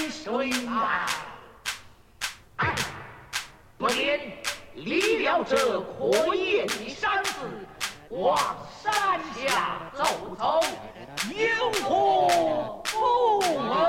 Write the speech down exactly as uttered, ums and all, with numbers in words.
谁啊？哎，不念离了这可厌的山子，往山